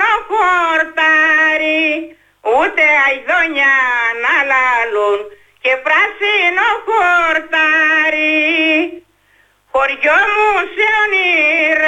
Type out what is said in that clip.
χορτάρι, ούτε αηδόνια να λαλούν και πράσινο χορτάρι. Χωριό μου σε ονειρεύω